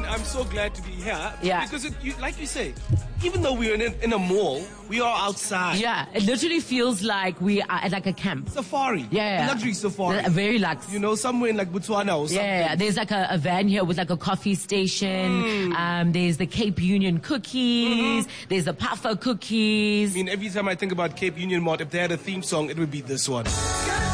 I'm so glad to be here. Yeah. Because, like you say, even though we're in a mall, we are outside. Yeah, it literally feels like we are at like a camp. Safari. Yeah. A luxury safari. Very luxe. You know, somewhere in like Botswana or something. Yeah, there's like a van here with like a coffee station. There's the Cape Union cookies. There's the Puffer cookies. I mean, every time I think about Cape Union Mart, if they had a theme song, it would be this one.